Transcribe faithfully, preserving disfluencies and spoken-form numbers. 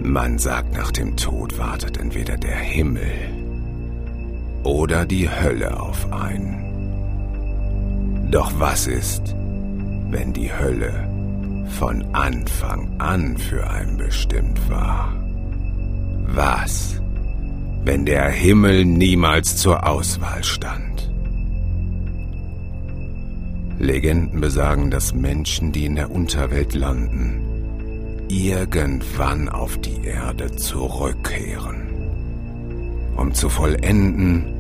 Man sagt, nach dem Tod wartet entweder der Himmel oder die Hölle auf einen. Doch was ist, wenn die Hölle von Anfang an für einen bestimmt war? Was, wenn der Himmel niemals zur Auswahl stand? Legenden besagen, dass Menschen, die in der Unterwelt landen, irgendwann auf die Erde zurückkehren, um zu vollenden,